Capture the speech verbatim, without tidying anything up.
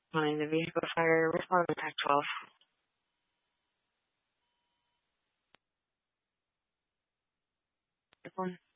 Calling the vehicle fire respond to Tech twelve. This one.